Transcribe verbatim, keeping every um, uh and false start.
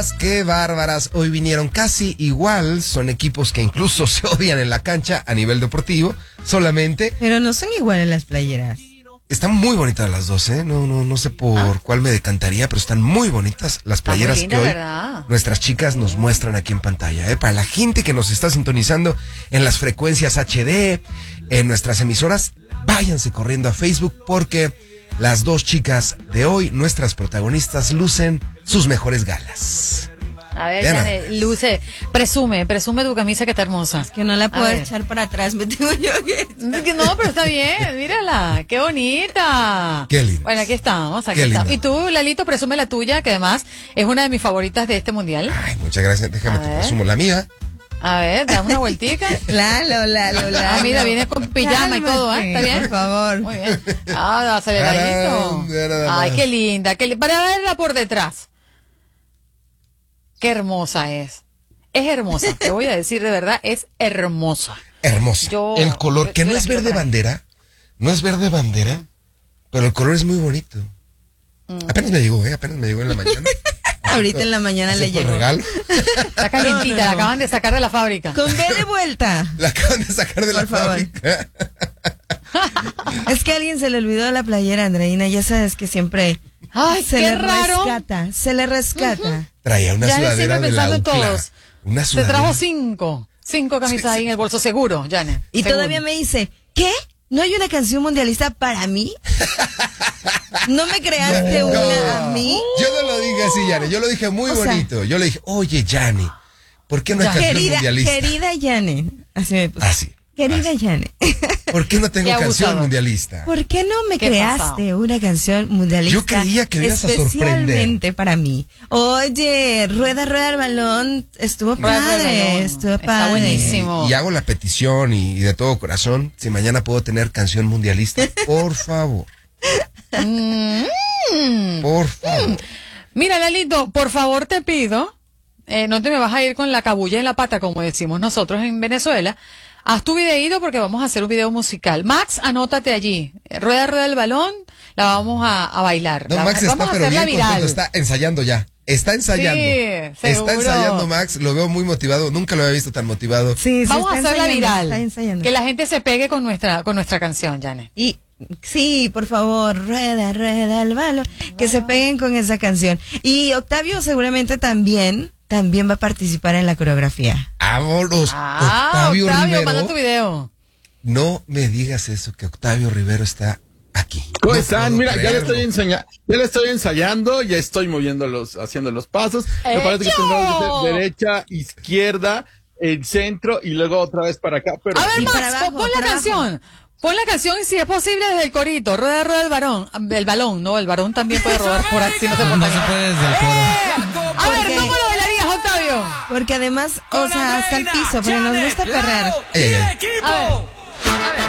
Qué bárbaras, hoy vinieron casi igual, son equipos que incluso se odian en la cancha a nivel deportivo, solamente. Pero no son iguales las playeras. Están muy bonitas las dos, ¿eh? No, no, no sé por ah. cuál me decantaría, pero están muy bonitas las playeras linda, que hoy ¿verdad? Nuestras chicas nos muestran aquí en pantalla, ¿eh? Para la gente que nos está sintonizando en las frecuencias H D, en nuestras emisoras, váyanse corriendo a Facebook porque las dos chicas de hoy, nuestras protagonistas, lucen sus mejores galas. A ver, Jane, luce, presume, presume tu camisa que está hermosa. Es que no la puedo echar para atrás, me tengo yo que... No, pero está bien, mírala, qué bonita. Qué linda. Bueno, aquí estamos, aquí estamos. Y tú, Lalito, presume la tuya, que además es una de mis favoritas de este mundial. Ay, muchas gracias, déjame te presumo la mía. A ver, dame una vueltica. Lalo, Lalo, Lalo. Ah, mira, viene con pijama y todo, ¿eh? ¿Está bien? Por favor. Muy bien. Ah, aceleradito. Ay, qué linda. Qué li- Para verla por detrás. Qué hermosa es. Es hermosa. Te voy a decir de verdad, es hermosa. Hermosa. Yo, el color, que no es verde bandera. No es verde bandera, pero el color es muy bonito. Mm. Apenas me llegó, ¿eh? Apenas me llegó en la mañana. Ahorita en la mañana le llegó. Regalo. Está calientita, no, no, no. La acaban de sacar de la fábrica. Con B de vuelta. La acaban de sacar de Por la favor. fábrica. Es que a alguien se le olvidó la playera, Andreina. Ya sabes que siempre Ay, se qué le raro. rescata. Se le rescata. Uh-huh. Traía una ya sudadera de la en todos. Una se trajo cinco. Cinco camisas sí, ahí sí. en el bolso, seguro, Janet. Y seguro. Todavía me dice, ¿qué? ¿No hay una canción mundialista para mí? ¿No me creaste no. una a mí? Yo no lo dije así, Yane. Yo lo dije muy o bonito. Sea, yo le dije, oye, Yane, ¿por qué no hay ya. canción querida, mundialista? Querida Yane. Así me puse. Así. Querida Yane. ¿Por qué no tengo canción mundialista? ¿Por qué no me creaste pasado? una canción mundialista? Yo creía que me ibas a sorprender. Especialmente para mí. Oye, rueda, rueda el balón. Estuvo rueda, padre. Rueda estuvo Está padre. buenísimo. Y hago la petición y, y de todo corazón, si mañana puedo tener canción mundialista, por favor. Mm. Por favor. Mira, Lalito, por favor te pido, eh, no te me vas a ir con la cabulla en la pata, como decimos nosotros en Venezuela. Haz tu videíto porque vamos a hacer un video musical. Max, anótate allí. Rueda, rueda el balón, la vamos a, a bailar. No, la, Max vamos está a pero bien viral. contento, está ensayando ya. Está ensayando. Sí, está ensayando Max, lo veo muy motivado, nunca lo había visto tan motivado. Sí, sí, vamos a hacerla viral. Está que la gente se pegue con nuestra con nuestra canción, Janet. Y sí, por favor, rueda, rueda el balón, que se peguen con esa canción. Y Octavio seguramente también También va a participar en la coreografía. ¡Vámonos! Ah, Octavio, Octavio, Rivero. manda tu video. No me digas eso, que Octavio Rivero está aquí. ¿Cómo no están? Mira, creerlo. ya le estoy ensayando, ya le estoy ensayando, ya estoy moviendo los, haciendo los pasos. Me parece que tendremos que hacer derecha, izquierda, el centro y luego otra vez para acá. Pero a ver, Max, abajo, pon la canción. Pon la canción y si es posible desde el corito. Rueda, rueda el varón. El balón, ¿no? El varón también puede rodar por aquí. No se, no, no se puede desde el coro. ¡Eh! A ver, ¿cómo lo bailarías, Octavio? Porque además, o sea, hasta el piso, pero nos gusta perrar. Eh, A ver, a ver.